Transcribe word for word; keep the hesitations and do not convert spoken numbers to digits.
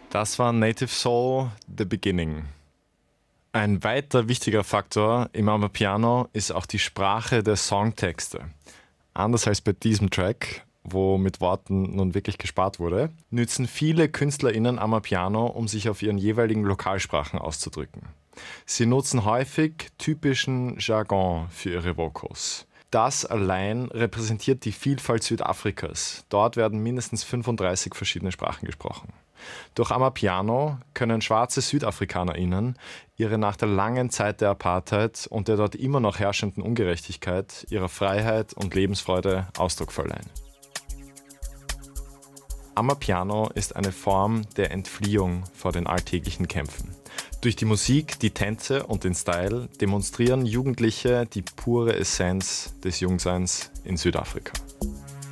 Das war Native Soul, The Beginning. Ein weiter wichtiger Faktor im Amapiano ist auch die Sprache der Songtexte. Anders als bei diesem Track, wo mit Worten nun wirklich gespart wurde, nützen viele KünstlerInnen Amapiano, um sich auf ihren jeweiligen Lokalsprachen auszudrücken. Sie nutzen häufig typischen Jargon für ihre Vocals. Das allein repräsentiert die Vielfalt Südafrikas. Dort werden mindestens fünfunddreißig verschiedene Sprachen gesprochen. Durch Amapiano können schwarze SüdafrikanerInnen ihre nach der langen Zeit der Apartheid und der dort immer noch herrschenden Ungerechtigkeit ihrer Freiheit und Lebensfreude Ausdruck verleihen. Amapiano ist eine Form der Entfliehung vor den alltäglichen Kämpfen. Durch die Musik, die Tänze und den Style demonstrieren Jugendliche die pure Essenz des Jungseins in Südafrika.